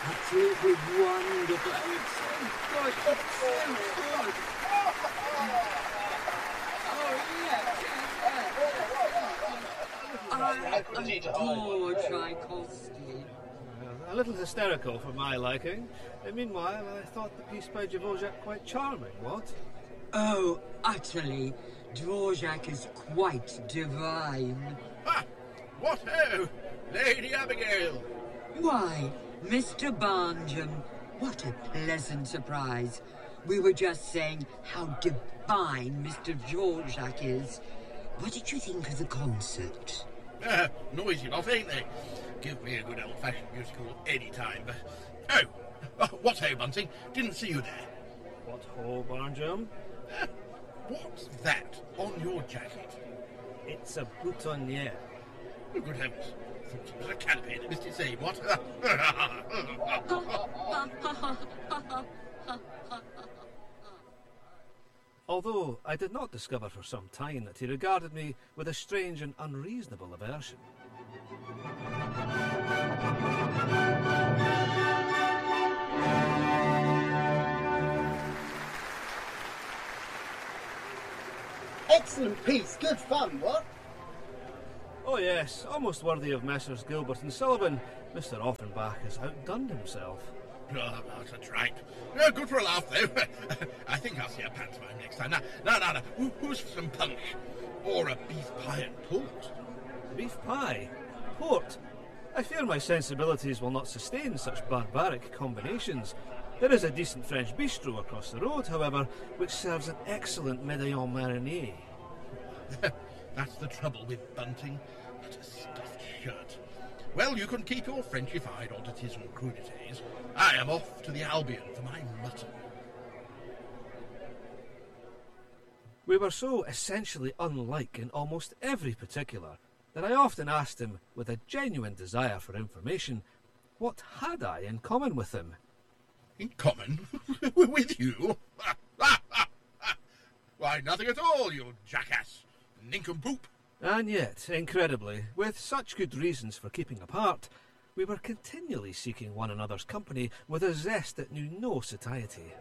Absolutely wonderful. Oh, it's so good. It's so good. Oh, yes. I adore Tchaikovsky. A little hysterical for my liking. Meanwhile, I thought the piece by Dvorak quite charming, what? Oh, utterly. Dvorak is quite divine. Ha! What ho! Lady Abigail! Why, Mr. Barnjum, what a pleasant surprise. We were just saying how divine Mr. Dvorak is. What did you think of the concert? Noisy enough, ain't they? Give me a good old-fashioned musical any time, but... Oh! What ho, Bunting? Didn't see you there. What ho, Barnjum? What's that on your jacket? It's a boutonniere. Oh, good heavens. Thought it was a canopy and missed its aim, what? Although I did not discover for some time that he regarded me with a strange and unreasonable aversion. Excellent piece, good fun, what? Oh yes, almost worthy of Messrs. Gilbert and Sullivan. Mr. Offenbach has outdone himself. Oh, that's right. Good for a laugh, though. I think I'll see a pantomime next time. Now. Who's for some punch? Or a beef pie and port? Beef pie? Port? I fear my sensibilities will not sustain such barbaric combinations. There is a decent French bistro across the road, however, which serves an excellent médaillon marinier. That's the trouble with Bunting. What a stuffed shirt. Well, you can keep your Frenchified oddities and crudités. I am off to the Albion for my mutton. We were so essentially unlike in almost every particular that I often asked him, with a genuine desire for information, what had I in common with him? In common? With you? Why, nothing at all, you jackass. Nincompoop. And yet, incredibly, with such good reasons for keeping apart, we were continually seeking one another's company with a zest that knew no satiety.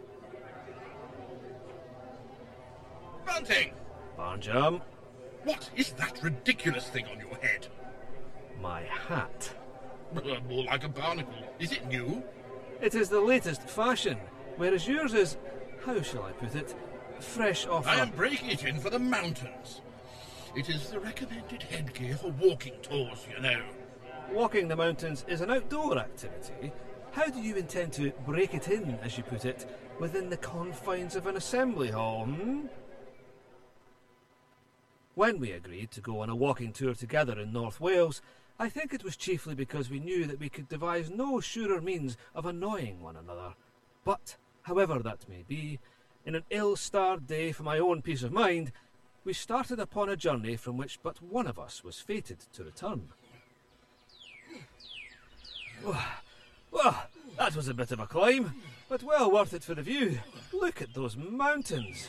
Bunting! Barnjum. What is that ridiculous thing on your head? My hat. More like a barnacle. Is it new? It is the latest fashion, whereas yours is, how shall I put it, fresh off... I am breaking it in for the mountains. It is the recommended headgear for walking tours, you know. Walking the mountains is an outdoor activity. How do you intend to break it in, as you put it, within the confines of an assembly hall, When we agreed to go on a walking tour together in North Wales, I think it was chiefly because we knew that we could devise no surer means of annoying one another. But, however that may be, in an ill-starred day for my own peace of mind, we started upon a journey from which but one of us was fated to return. Well, that was a bit of a climb, but well worth it for the view. Look at those mountains.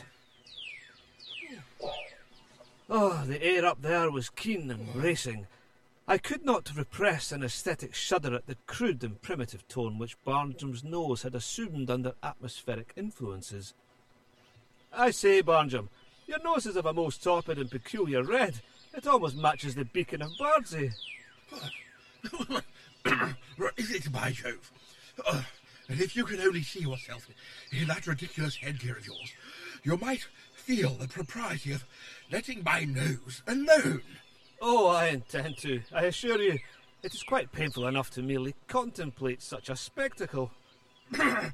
Oh, the air up there was keen and bracing. I could not repress an aesthetic shudder at the crude and primitive tone which Barnjum's nose had assumed under atmospheric influences. I say, Barnjum, your nose is of a most torpid and peculiar red. It almost matches the beacon of Bardsey. Is it, by Jove? And if you could only see yourself in that ridiculous headgear of yours, you might feel the propriety of letting my nose alone. Oh, I intend to. I assure you, it is quite painful enough to merely contemplate such a spectacle. I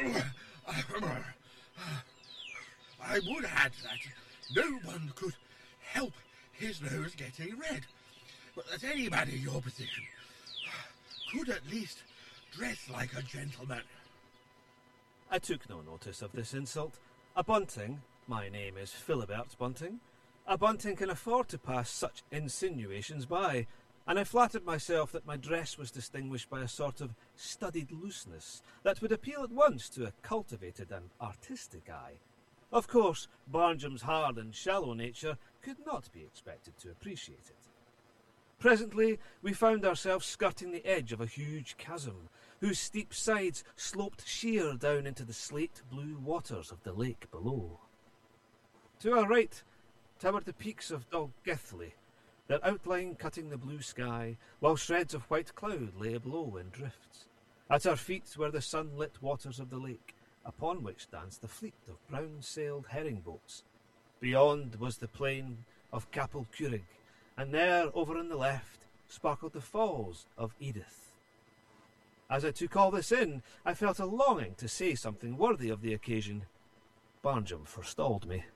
would add that no one could help his nose getting red, but that anybody in your position could at least dress like a gentleman. I took no notice of this insult. A bunting, my name is Philibert Bunting, a bunting can afford to pass such insinuations by, and I flattered myself that my dress was distinguished by a sort of studied looseness that would appeal at once to a cultivated and artistic eye. Of course, Barnjum's hard and shallow nature could not be expected to appreciate it. Presently we found ourselves skirting the edge of a huge chasm, whose steep sides sloped sheer down into the slate-blue waters of the lake below. To our right towered the peaks of Dolgethly, their outline cutting the blue sky, while shreds of white cloud lay below in drifts. At our feet were the sunlit waters of the lake, upon which danced a fleet of brown-sailed herring boats. Beyond was the plain of Capel Curig, and there, over on the left, sparkled the falls of Edith. As I took all this in, I felt a longing to say something worthy of the occasion. Barnjum forestalled me.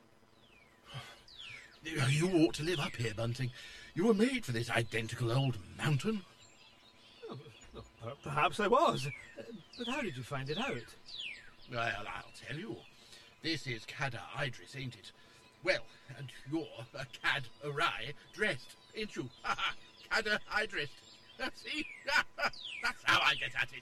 You ought to live up here, Bunting. You were made for this identical old mountain. Perhaps I was, but how did you find it out? Well, I'll tell you. This is Cadda Idris, ain't it? Well, and you're a Cad Arai dressed, ain't you? Cadda Idris. See? That's how I get at it.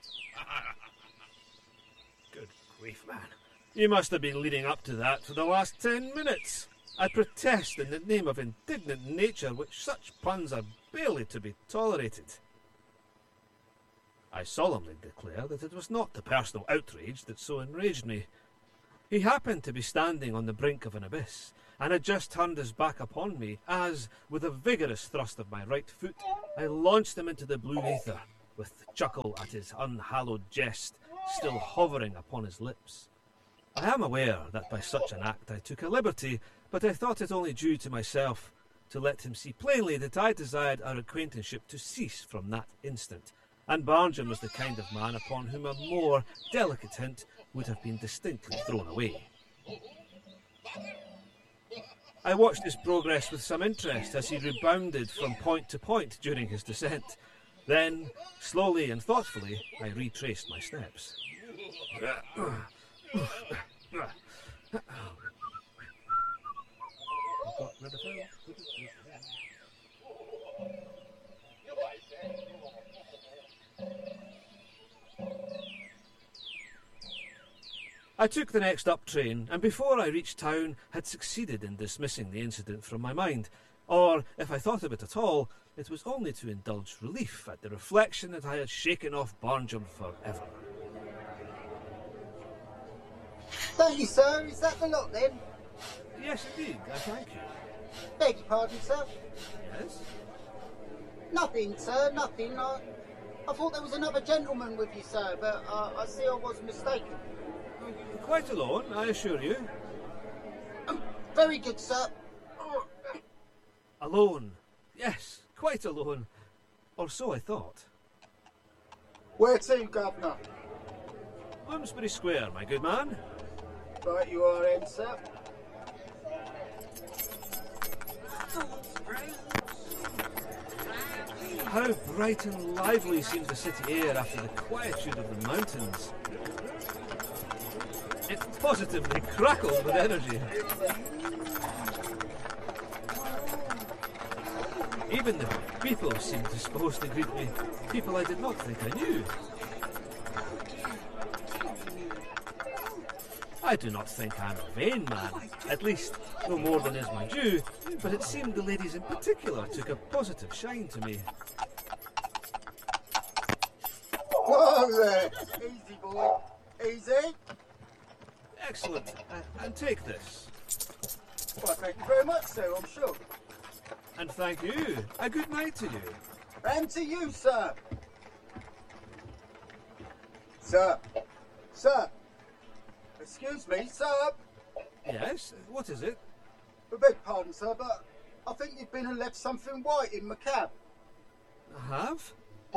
Good grief, man. You must have been leading up to that for the last 10 minutes. I protest in the name of indignant nature which such puns are barely to be tolerated. I solemnly declare that it was not the personal outrage that so enraged me. He happened to be standing on the brink of an abyss, and had just turned his back upon me as, with a vigorous thrust of my right foot, I launched him into the blue ether, with the chuckle at his unhallowed jest still hovering upon his lips. I am aware that by such an act I took a liberty, but I thought it only due to myself to let him see plainly that I desired our acquaintanceship to cease from that instant, and Barnjum was the kind of man upon whom a more delicate hint would have been distinctly thrown away. I watched his progress with some interest as he rebounded from point to point during his descent. Then, slowly and thoughtfully, I retraced my steps. Got rid of him. I took the next up train, and before I reached town had succeeded in dismissing the incident from my mind, or, if I thought of it at all, it was only to indulge relief at the reflection that I had shaken off Barnjum forever. Thank you, sir. Is that the lot, then? Yes, indeed, I thank you. Beg your pardon, sir. Yes? Nothing, sir, nothing. I thought there was another gentleman with you, sir, but I see I was mistaken. Quite alone, I assure you. Very good, sir. Alone. Yes, quite alone. Or so I thought. Where to, Governor? Bloomsbury Square, my good man. Right you are, then, sir. How bright and lively seemed the city air after the quietude of the mountains. It positively crackled with energy. Even the people seemed disposed to greet me, people I did not think I knew. I do not think I'm a vain man, at least no more than is my due, but it seemed the ladies in particular took a positive shine to me. Whoa there! Easy, boy. Easy. Excellent. And take this. Well, thank you very much, sir, I'm sure. And thank you. A good night to you. And to you, sir. Sir. Sir. Excuse me, sir. Yes? What is it? I beg pardon, sir, but I think you've been and left something white in my cab. I have?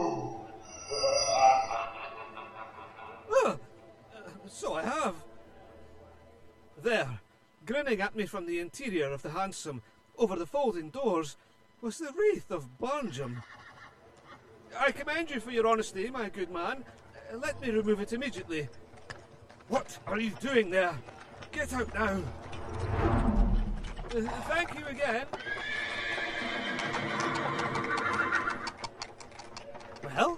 So I have. There, grinning at me from the interior of the hansom, over the folding doors, was the wraith of Barnjum. I commend you for your honesty, my good man. Let me remove it immediately. What are you doing there? Get out now. Thank you again. Well?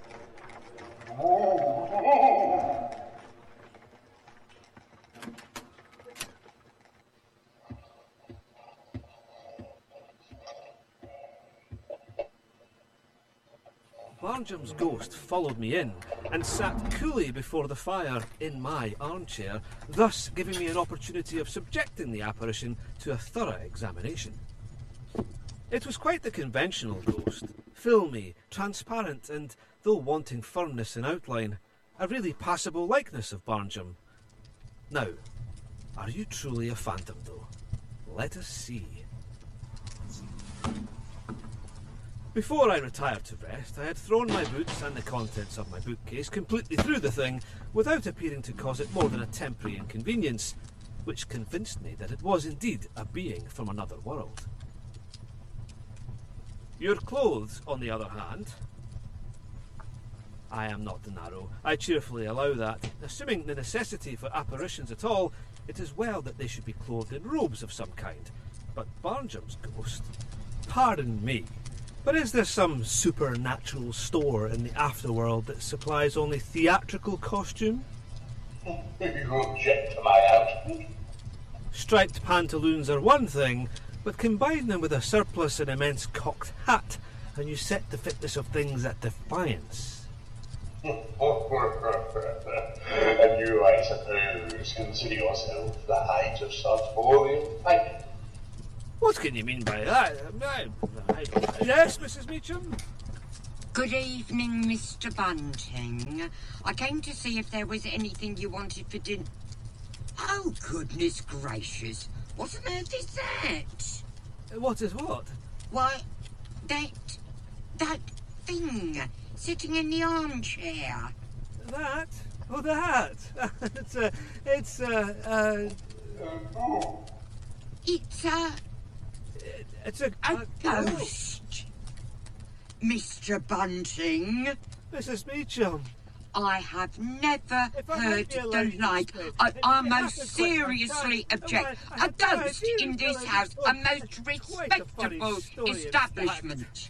Barnjum's ghost followed me in and sat coolly before the fire in my armchair, thus giving me an opportunity of subjecting the apparition to a thorough examination. It was quite the conventional ghost, filmy, transparent, and, though wanting firmness in outline, a really passable likeness of Barnjum. Now, are you truly a phantom, though? Let us see. Before I retired to rest, I had thrown my boots and the contents of my bookcase completely through the thing, without appearing to cause it more than a temporary inconvenience, which convinced me that it was indeed a being from another world. Your clothes, on the other hand... I am not the narrow. I cheerfully allow that. Assuming the necessity for apparitions at all, it is well that they should be clothed in robes of some kind. But Barnjum's ghost... Pardon me, but is there some supernatural store in the afterworld that supplies only theatrical costume? You object to my outfit? Striped pantaloons are one thing, but combine them with a surplus and immense cocked hat, and you set the fitness of things at defiance. And you, I suppose, consider yourself the height of sartorial panic. What can you mean by that? Yes, Mrs. Meacham? Good evening, Mr. Bunting. I came to see if there was anything you wanted for dinner. Oh, goodness gracious. What on earth is that? What is what? Why, that thing sitting in the armchair. That? Oh, that. It's a ghost. Mr. Bunting. Mrs. Meacham. I have never heard the like. I most seriously object. A ghost in this house, a most respectable establishment.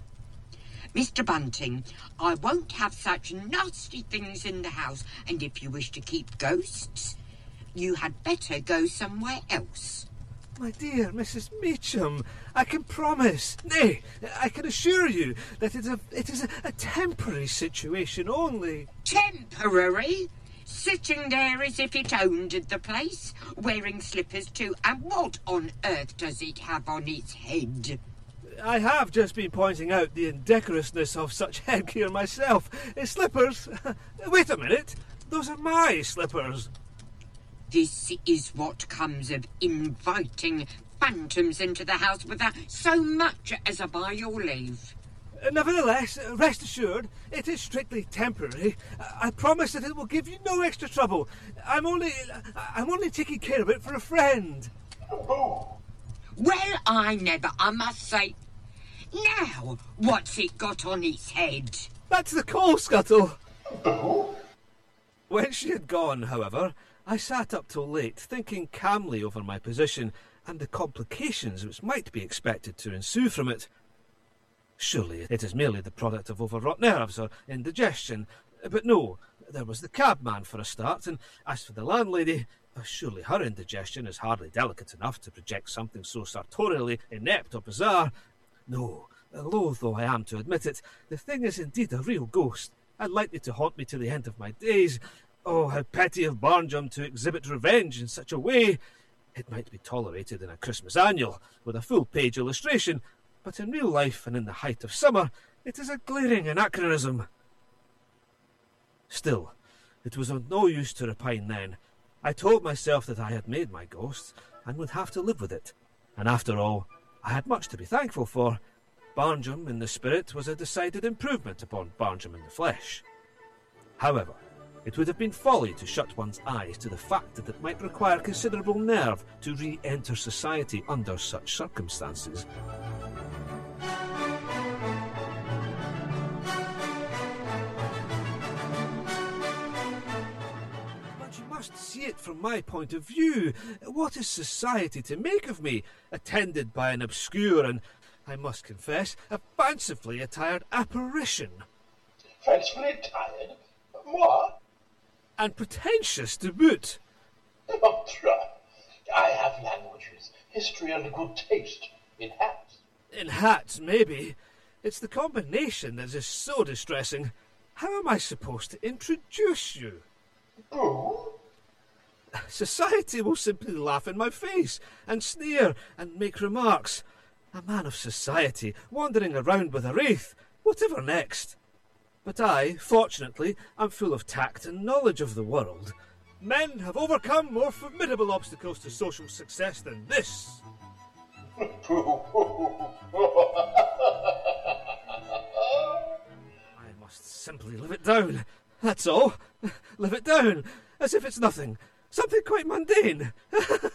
Mr. Bunting, I won't have such nasty things in the house, and if you wish to keep ghosts, you had better go somewhere else. My dear Mrs. Meacham, I can promise, nay, I can assure you that it is a temporary situation only. Temporary? Sitting there as if it owned the place, wearing slippers too, and what on earth does it have on its head? I have just been pointing out the indecorousness of such headgear myself. Slippers? Wait a minute, those are my slippers. This is what comes of inviting phantoms into the house without so much as a by your leave. Nevertheless, rest assured, it is strictly temporary. I promise that it will give you no extra trouble. I'm only taking care of it for a friend. Oh. Well, I must say. Now, what's it got on its head? That's the coal scuttle. Oh. When she had gone, however, I sat up till late, thinking calmly over my position and the complications which might be expected to ensue from it. Surely it is merely the product of overwrought nerves or indigestion. But no, there was the cabman for a start, and as for the landlady, surely her indigestion is hardly delicate enough to project something so sartorially inept or bizarre. No, loath though I am to admit it, the thing is indeed a real ghost, and likely to haunt me to the end of my days. Oh, how petty of Barnjum to exhibit revenge in such a way! It might be tolerated in a Christmas annual, with a full-page illustration, but in real life and in the height of summer, it is a glaring anachronism. Still, it was of no use to repine then. I told myself that I had made my ghosts, and would have to live with it. And after all, I had much to be thankful for. Barnjum in the spirit was a decided improvement upon Barnjum in the flesh. However, it would have been folly to shut one's eyes to the fact that it might require considerable nerve to re-enter society under such circumstances. But you must see it from my point of view. What is society to make of me, attended by an obscure and, I must confess, a fancifully attired apparition? Fancifully attired? What? And pretentious to boot. Oh, try. I have languages, history, and good taste in hats. In hats, maybe. It's the combination that is so distressing. How am I supposed to introduce you? Oh? Society will simply laugh in my face and sneer and make remarks. A man of society wandering around with a wraith. Whatever next? But I, fortunately, am full of tact and knowledge of the world. Men have overcome more formidable obstacles to social success than this. I must simply live it down. That's all. Live it down, as if it's nothing. Something quite mundane.